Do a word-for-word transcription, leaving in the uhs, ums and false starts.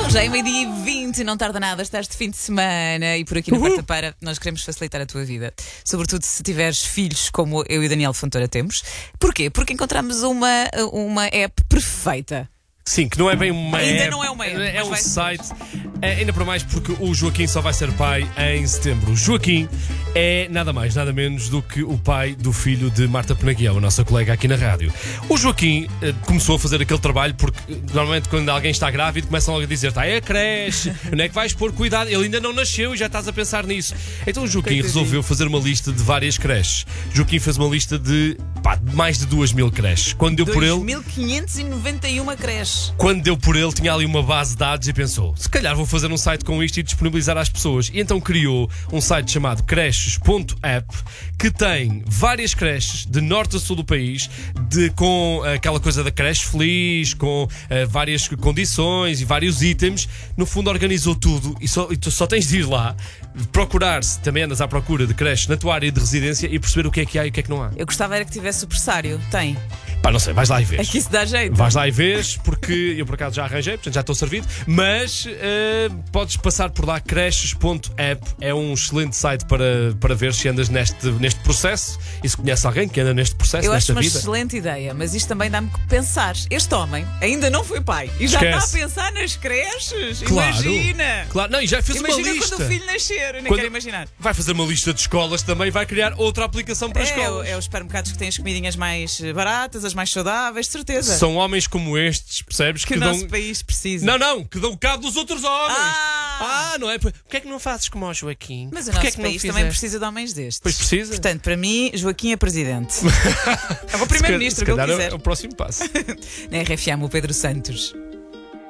Bom, já é meio-dia e vinte, não tarda nada, estás de fim de semana e por aqui na quarta-feira nós queremos facilitar a tua vida. Sobretudo se tiveres filhos como eu e o Daniel Fontoura temos. Porquê? Porque encontramos uma, uma app perfeita. Sim, que não é bem uma Ainda app, não é uma app, é mas um vai ser. site. É, ainda para mais porque o Joaquim só vai ser pai em setembro. O Joaquim é nada mais, nada menos do que o pai do filho de Marta Penaguiel, a nossa colega aqui na rádio. O Joaquim eh, começou a fazer aquele trabalho porque eh, normalmente quando alguém está grávido começam logo a dizer: tá, é a creche, onde é que vais pôr cuidado? Ele ainda não nasceu e já estás a pensar nisso. Então o Joaquim resolveu fazer uma lista de várias creches. O Joaquim fez uma lista de pá, mais de duas mil creches. Quando deu por ele. dois mil quinhentos e noventa e uma creches. Quando deu por ele, tinha ali uma base de dados e pensou: se calhar vou fazer um site com isto e disponibilizar às pessoas. E então criou um site chamado creches ponto app que tem várias creches de norte a sul do país, de, com aquela coisa da creche feliz, com uh, várias condições e vários itens. No fundo, organizou tudo e só, e tu só tens de ir lá, procurar, se também andas à procura de creches na tua área de residência e perceber o que é que há e o que é que não há. Eu gostava era que tivesse o pressário. Tem. Pá, não sei, vais lá e vês. É que isso dá jeito. Vais lá e vês, porque eu por acaso já arranjei, portanto já estou servido. Mas uh, podes passar por lá, creches ponto app. É um excelente site para, para ver se andas neste, neste processo e se conhece alguém que anda neste processo, Eu acho nesta uma vida. excelente ideia, mas isto também dá-me que pensar. Este homem ainda não foi pai e já Esquece. está a pensar nas creches. Claro, Imagina! claro. Não, e já fez Imagina uma lista. quando o filho nascer, eu nem Quando- quero imaginar. Vai fazer uma lista de escolas também, vai criar outra aplicação para É, escolas. é os supermercados que têm as comidinhas mais baratas, as mais saudáveis, de certeza. São homens como estes, percebes? que, Que, o dão. nosso país precisa. Não, não, que dão cabo dos outros homens. Ah! Ah, não é? Porquê é que não fazes como o Joaquim? Mas o Porquê nosso é que não país também fizeste? precisa de homens destes. Pois precisa. Portanto, para mim, Joaquim é presidente. É o Se primeiro-ministro que calhar ele é quiser. o próximo passo. Na R F M, o Pedro Santos.